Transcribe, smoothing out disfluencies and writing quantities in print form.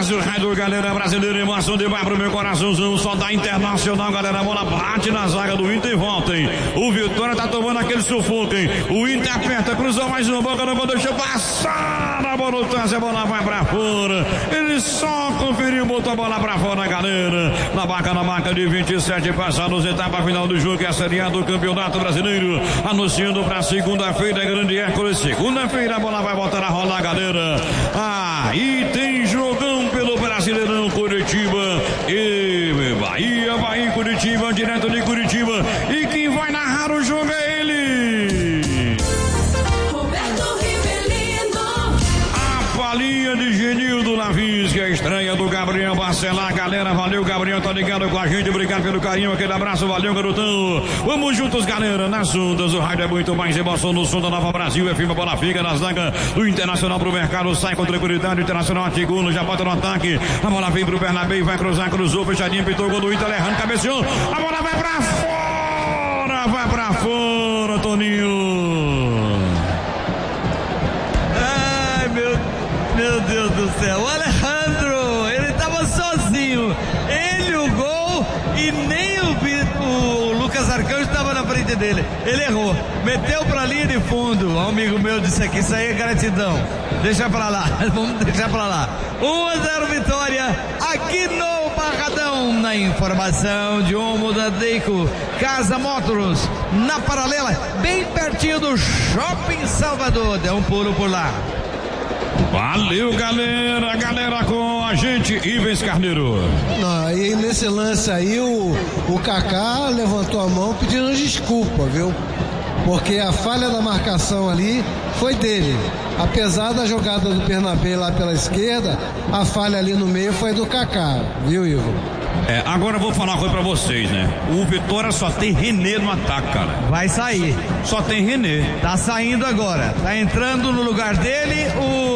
Brasil, rádio, galera brasileira, emoção demais pro meu coraçãozão, só da Internacional, galera, a bola bate na zaga do Inter e volta, hein? O Vitória tá tomando aquele sufoco, hein? O Inter aperta, cruzou mais uma boca, não vou deixar passar, a bola traz, a bola vai pra fora, ele só conferiu, botou a bola pra fora, galera, na marca de 27 passados, etapa final do jogo, que é a Série A do Campeonato Brasileiro, anunciando pra segunda-feira, grande Hércules, segunda-feira a bola vai voltar a rolar, galera. E tem jogão pelo Brasileirão, Curitiba e Bahia e Curitiba, direto de Curitiba, e quem vai narrar o jogo é ele, Roberto Rivelino. a palhinha de Genildo Lavis, que é a estreia do Gabriel Bacelar, galera, valeu Gabriel, tá ligado com a gente, obrigado pelo carinho, aquele abraço, valeu garotão, vamos juntos galera, nas ondas, o rádio é muito mais emoção no som da Nova Brasil, FM, a bola fica na zaga do Internacional pro mercado, sai com tranquilidade, Internacional atigula, já bota no ataque, a bola vem pro Bernabé, vai cruzar, cruzou, fechadinho, pintou o gol do Inter, errando, cabeceou, a bola vai pra fora, Toninho. Ai, meu Deus do céu, o Alejandro, ele tava sozinho, ele o gol e nem o Lucas Arcanjo estava na frente dele, ele errou, meteu pra linha de fundo, um amigo meu disse aqui, isso aí é gratidão, deixa pra lá, vamos deixar pra lá, 1-0 vitória, aqui no Barradão, na informação de Omo da Deico, Casa Motors, na Paralela, bem pertinho do Shopping Salvador, dê um pulo por lá. Valeu galera com a gente, Ives Carneiro. E nesse lance aí o Kaká levantou a mão pedindo desculpa, viu? Porque a falha da marcação ali foi dele. Apesar da jogada do Bernabé lá pela esquerda, a falha ali no meio foi do Kaká, viu, Ivo? Agora eu vou falar uma coisa pra vocês, né? O Vitória só tem René no ataque, cara. Vai sair. Só tem René. Tá saindo agora. Tá entrando no lugar dele o